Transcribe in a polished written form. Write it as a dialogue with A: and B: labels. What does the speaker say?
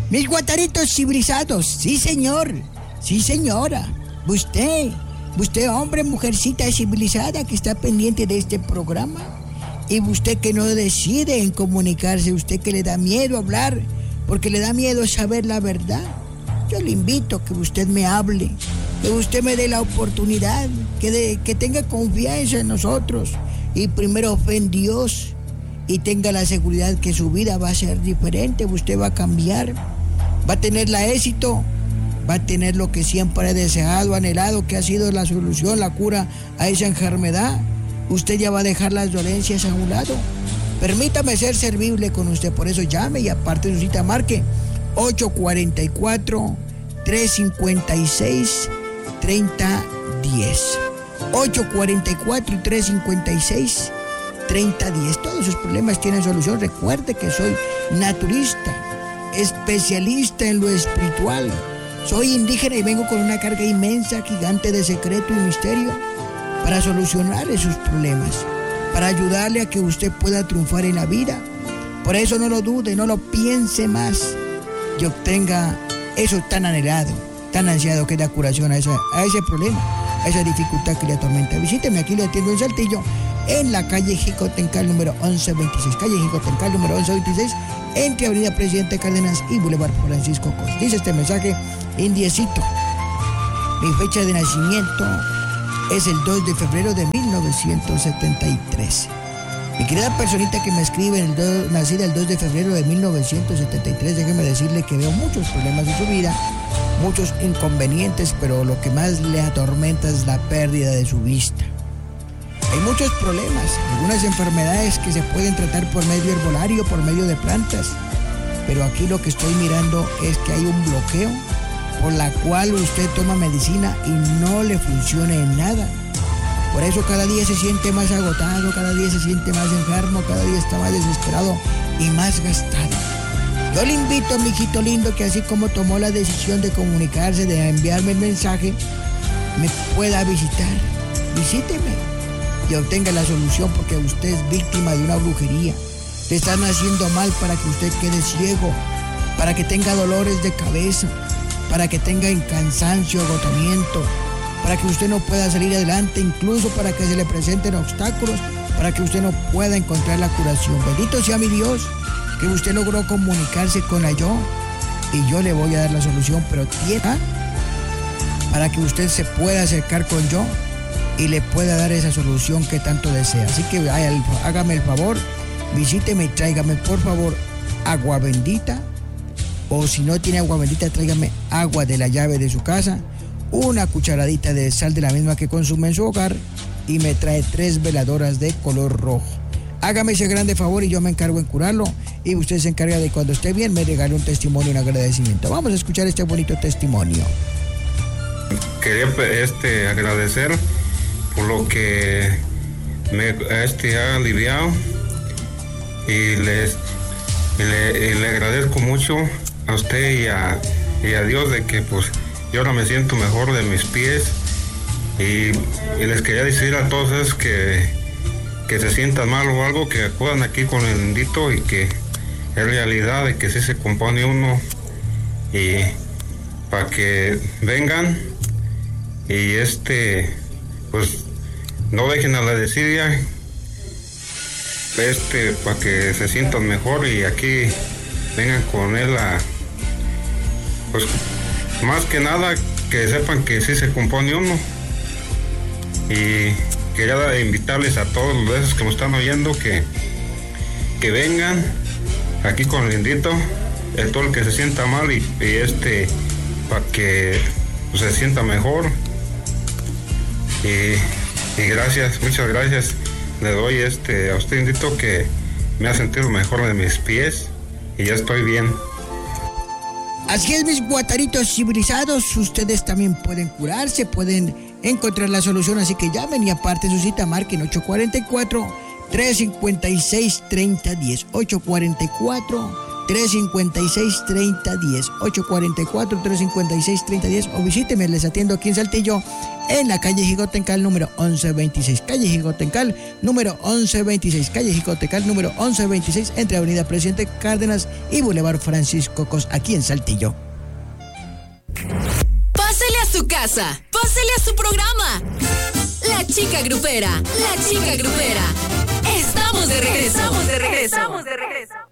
A: Mis guataritos civilizados, sí señor, sí señora. Usted hombre, mujercita civilizada que está pendiente de este programa. Y usted que no decide en comunicarse, usted que le da miedo hablar, porque le da miedo saber la verdad. Yo le invito a que usted me hable, que usted me dé la oportunidad, que tenga confianza en nosotros y primero fe en Dios y tenga la seguridad que su vida va a ser diferente, usted va a cambiar, va a tener la éxito, va a tener lo que siempre ha deseado, anhelado, que ha sido la solución, la cura a esa enfermedad. Usted ya va a dejar las dolencias a un lado. Permítame ser servible con usted, por eso llame y aparte de su cita marque 844-356-3010. 844-356-3010. Todos sus problemas tienen solución. Recuerde que soy naturista, especialista en lo espiritual. Soy indígena y vengo con una carga inmensa, gigante de secreto y misterio para solucionarle sus problemas, para ayudarle a que usted pueda triunfar en la vida. Por eso no lo dude, no lo piense más y obtenga eso tan anhelado, tan ansiado que es la curación a ese problema, a esa dificultad que le atormenta. Visíteme, aquí le atiendo en Saltillo, en la calle Jicotencal número 1126, calle Jicotencal número 1126, entre Avenida Presidente Cárdenas y Boulevard Francisco Cos. Dice este mensaje indiecito: mi fecha de nacimiento es el 2 de febrero de 1973. Mi querida personita que me escribe, nacida el 2 de febrero de 1973, déjeme decirle que veo muchos problemas en su vida, muchos inconvenientes, pero lo que más le atormenta es la pérdida de su vista. Hay muchos problemas, algunas enfermedades que se pueden tratar por medio herbolario, por medio de plantas, pero aquí lo que estoy mirando es que hay un bloqueo por la cual usted toma medicina y no le funciona en nada. Por eso cada día se siente más agotado, cada día se siente más enfermo, cada día está más desesperado y más gastado. Yo le invito, mijito lindo, que así como tomó la decisión de comunicarse, de enviarme el mensaje, me pueda visitar. Visíteme y obtenga la solución, porque usted es víctima de una brujería. Le están haciendo mal para que usted quede ciego, para que tenga dolores de cabeza, para que tenga cansancio, agotamiento, para que usted no pueda salir adelante, incluso para que se le presenten obstáculos, para que usted no pueda encontrar la curación. Bendito sea mi Dios, que usted logró comunicarse con yo y yo le voy a dar la solución, pero tiene para que usted se pueda acercar con yo y le pueda dar esa solución que tanto desea. Así que hágame el favor, visíteme y tráigame por favor agua bendita, o si no tiene agua bendita, tráigame agua de la llave de su casa, una cucharadita de sal de la misma que consume en su hogar y me trae 3 veladoras de color rojo. Hágame ese grande favor y yo me encargo en curarlo, y usted se encarga de cuando esté bien me regale un testimonio, un agradecimiento. Vamos a escuchar este bonito testimonio.
B: Quería agradecer por lo que me ha aliviado y le agradezco mucho a usted y a Dios de que pues yo ahora me siento mejor de mis pies, y les quería decir a todos esos que se sientan mal o algo, que acudan aquí con el bendito, y que es realidad de que sí se compone uno, y para que vengan y pues no dejen a la desidia, para que se sientan mejor, y aquí vengan con él pues más que nada que sepan que sí se compone uno. Y quería invitarles a todos esos que me están oyendo que vengan aquí con el bendito, todo el que se sienta mal, y para que pues, se sienta mejor. Y gracias, muchas gracias le doy a usted bendito, que me ha sentido mejor de mis pies y ya estoy bien.
A: Así es, mis guataritos civilizados, ustedes también pueden curarse, pueden encontrar la solución, así que llamen y aparte su cita, marquen 844-356-3010, 356-3010, 844-356-3010, o visíteme, les atiendo aquí en Saltillo, en la calle Jigotencal número 1126, calle Jigotencal número 1126, calle Jigotencal número 1126, entre Avenida Presidente Cárdenas y Boulevard Francisco Cos, aquí en Saltillo.
C: Pásele a su casa, pásele a su programa. La Chica Grupera, La Chica Grupera. Estamos de regreso.